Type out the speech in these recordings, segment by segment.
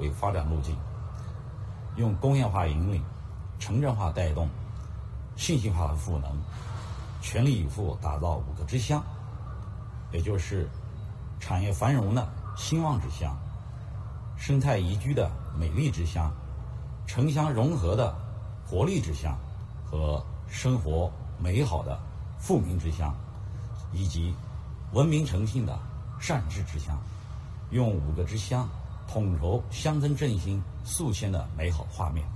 为发展路径，用工业化引领、城镇化带动、信息化的赋能，全力以赴打造5个支乡，也就是产业繁荣的兴旺之乡、生态宜居的美丽之乡、城乡融合的活力之乡和生活美好的富民之乡，以及文明诚信的善治之乡，用5个支乡统筹乡村振兴塑县的美好画面。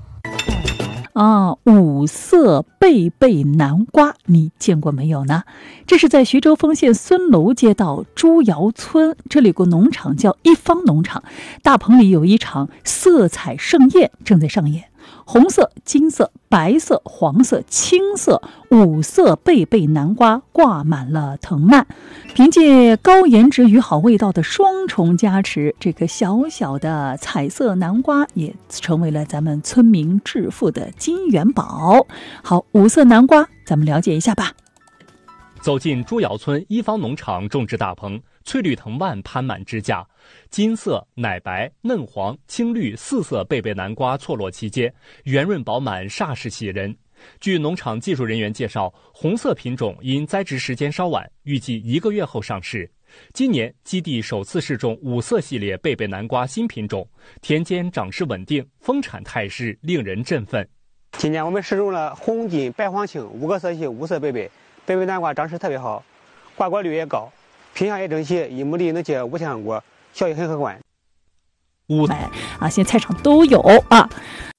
五色贝贝南瓜你见过没有呢？这是在徐州丰县孙楼街道朱窑村，这里有个农场叫一方农场，大棚里有一场色彩盛宴正在上演。红色、金色、白色、黄色、青色5色贝贝南瓜挂满了藤蔓，凭借高颜值与好味道的双重加持，这个小小的彩色南瓜也成为了咱们村民致富的金元宝。好，5色南瓜咱们了解一下吧。 走进朱窑村一方农场种植大棚，翠绿藤蔓攀满支架，金色、奶白、嫩黄、青绿4色贝贝南瓜错落其间，圆润饱满，煞是喜人。据农场技术人员介绍，红色品种因栽植时间稍晚，预计1个月后上市。今年基地首次试种5色系列贝贝南瓜新品种，田间长势稳定，丰产态势令人振奋。 今年我们试种了红、金、白、黄、青5个色系5色贝贝南瓜，长势特别好，挂果率也高，品相也整齐，一亩地能结5000个果，效益很可观。 现在菜场都有啊。